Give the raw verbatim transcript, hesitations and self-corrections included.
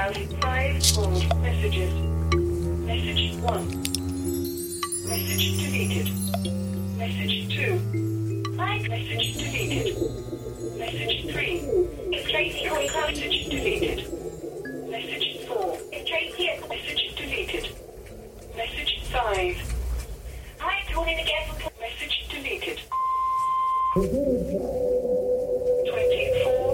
have five old messages. Message one. Message deleted. Message two. Hi, message deleted. Message three. It's Tracy on cloud. Message deleted. Message four. It's Tracy at message deleted. Message five. Hi, calling again. Message deleted.